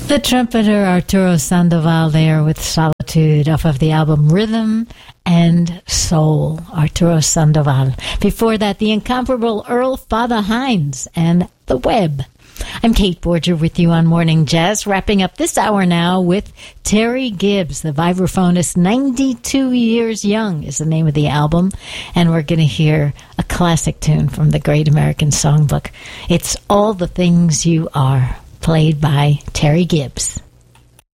The trumpeter Arturo Sandoval there with Solitude off of the album Rhythm and Soul, Arturo Sandoval. Before that, the incomparable Earl Father Hines and The Web. I'm Kate Borger with you on Morning Jazz, wrapping up this hour now with Terry Gibbs, the vibraphonist. 92 Years Young is the name of the album, and we're going to hear a classic tune from the Great American Songbook. It's All the Things You Are, played by Terry Gibbs.